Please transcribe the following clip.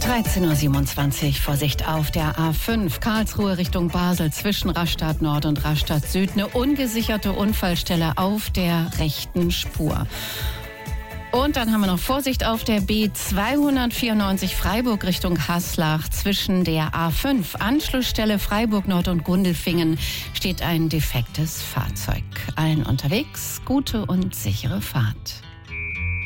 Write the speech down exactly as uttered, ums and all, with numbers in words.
dreizehn Uhr siebenundzwanzig, Vorsicht auf der A fünf, Karlsruhe Richtung Basel zwischen Rastatt Nord und Rastatt Süd. Eine ungesicherte Unfallstelle auf der rechten Spur. Und dann haben wir noch Vorsicht auf der B zweihundertvierundneunzig Freiburg Richtung Haslach zwischen der A fünf, Anschlussstelle Freiburg Nord und Gundelfingen steht ein defektes Fahrzeug. Allen unterwegs gute und sichere Fahrt.